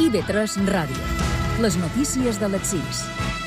IB3 Ràdio. Les notícies de les 6.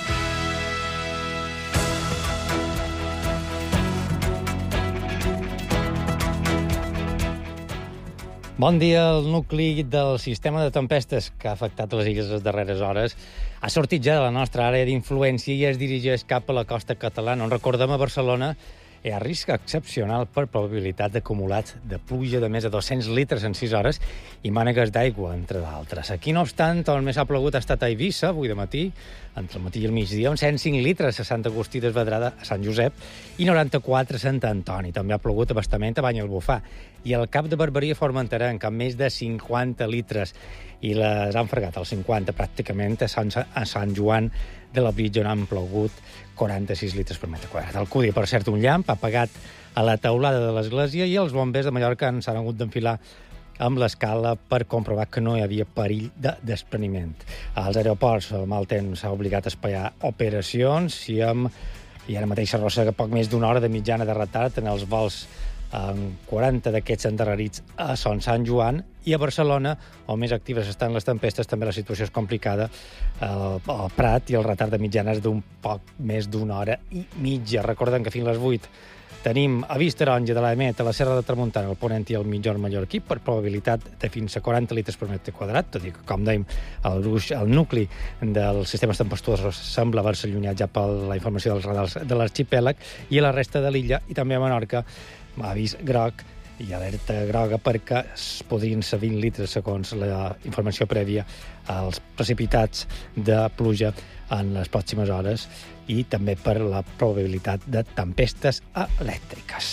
Bon dia. El nucli del sistema de tempestes que ha afectat les illes les darreres hores ha sortit ja de la nostra àrea d'influència i es dirigeix cap a la costa catalana, on, recordem, a Barcelona hi ha risc excepcional per probabilitat d'acumulats de pluja de més de 200 litres en 6 hores i mànegues d'aigua, entre d'altres. Aquí, no obstant, on més ha plogut ha estat a Eivissa, avui de matí, entre el matí i el migdia, on 105 litres a Sant Agustí d'Esvedrada, a Sant Josep, i 94 a Sant Antoni. També ha plogut a Bastament, a Banyalbufar, i al Cap de Barberia, a Formenterenc, amb més de 50 litres, i les han fregat, els 50, pràcticament, a Sant Joan de Labritja, on han plogut 46 litres per metre quadrat. El Cudi, per cert, un llamp, ha apagat a la teulada de l'església i els bombers de Mallorca s'han hagut d'enfilar amb l'escala per comprovar que no hi havia perill de despreniment. Als aeroports, el mal temps s'ha obligat a espaiar operacions i ara mateix s'arrossega poc més d'una hora de mitjana de retard en els vols amb 40 d'aquests endarrerits a Son Sant Joan, i a Barcelona, on més actives estan les tempestes, també la situació és complicada al Prat, i el retard de mitjana és d'un poc més d'una hora i mitja. Recordem que fins a les 8 tenim avís taronja de l'EMET a la Serra de Tramuntana, el Ponent i el Migjorn Mallorquí, per probabilitat de fins a 40 litres per metre quadrat, tot i que, com dèiem, el nucli dels sistemes tempestuosos sembla haver-se allunyat ja per la informació dels radars de l'arxipèlag, i a la resta de l'illa, i també a Menorca, avís groc i alerta groga perquè podrien ser 20 litres, segons la informació prèvia, als precipitats de pluja en les pròximes hores, i també per la probabilitat de tempestes elèctriques.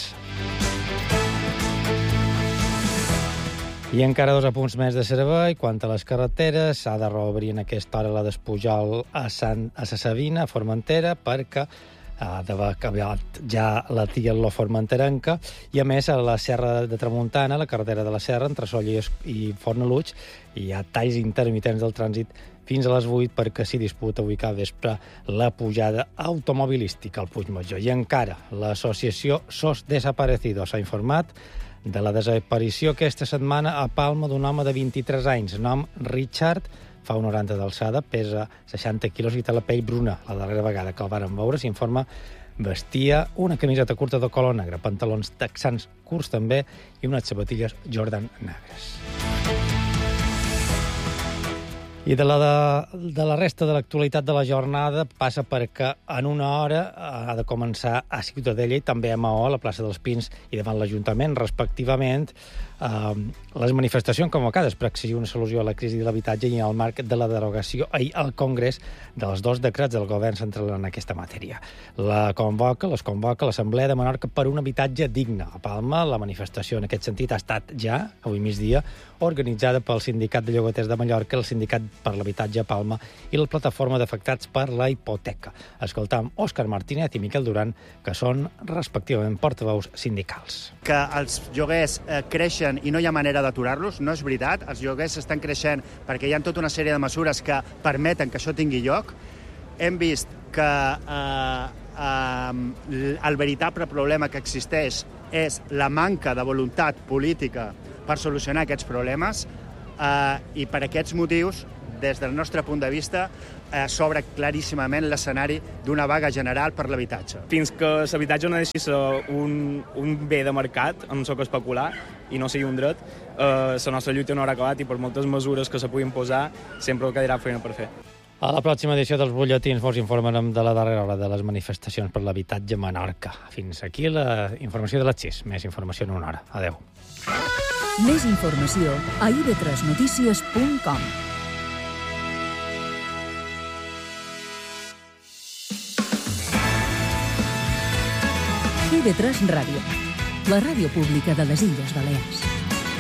I encara 2 apunts més de servei. Quant a les carreteres, s'ha de reobrir en aquesta hora la d'Espujol a Sa Sabina, a Formentera, perquè ha d'haver acabat ja la Tiello Formenterenca, i a més a la Serra de Tramuntana, la carretera de la Serra, entre Sóller i Fornalutx, hi ha talls intermitents del trànsit fins a les 8 perquè s'hi disputa avui cada vespre la pujada automobilística al Puigmajor. I encara l'associació SOS Desaparecidos s'ha informat de la desaparició aquesta setmana a Palma d'un home de 23 anys, nom Richard, fa 1,90 d'alçada, pesa 60 quilos i té la pell bruna. La darrera vegada que el varen veure, s'informa, vestia una camiseta curta de color negre, pantalons texans curts també i unes sabatilles Jordan negres. I de la resta de l'actualitat de la jornada passa perquè en una hora ha de començar a Ciutadella i també a Maó, a la plaça dels Pins i davant l'Ajuntament, respectivament, les manifestacions convocades per exigir una solució a la crisi de l'habitatge i en el marc de la derogació ahir al Congrés dels 2 decrets del govern central en aquesta matèria. Les convoca l'Assemblea de Menorca per un habitatge digne. A Palma, la manifestació en aquest sentit ha estat ja, avui migdia, organitzada pel Sindicat de Llogaters de Mallorca, el Sindicat per l'Habitatge a Palma i la Plataforma d'Afectats per la Hipoteca. Escoltam Òscar Martínez i Miquel Duran, que són, respectivament, portaveus sindicals. Que els lloguers creixen i no hi ha manera d'aturar-los, no és veritat. Els lloguers estan creixent perquè hi ha tota una sèrie de mesures que permeten que això tingui lloc. Hem vist que el veritable problema que existeix és la manca de voluntat política per solucionar aquests problemes, i per aquests motius, des del nostre punt de vista, s'obre claríssimament l'escenari d'una vaga general per l'habitatge. Fins que l'habitatge no deixi ser un bé de mercat, en soc especular, i no sigui un dret, la nostra lluita no haurà acabat, i per moltes mesures que se puguin posar sempre quedarà feina per fer. A la pròxima edició dels butlletins vos informarem de la darrera hora de les manifestacions per l'habitatge a Menorca. Fins aquí la informació de les 6. Més informació en una hora. Adéu. Més informació a ib3notícies.com. IB3 Ràdio, la ràdio pública de les Illes Balears.